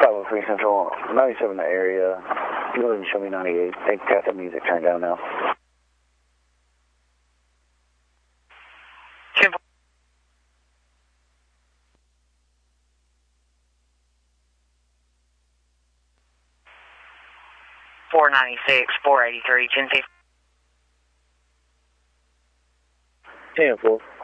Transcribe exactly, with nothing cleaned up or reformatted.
five oh three Central, ninety-seven in the area. You go ahead and show me ninety-eight. They got the music turned down now. four ninety-six, four eighty-three, ten fifty. ten four.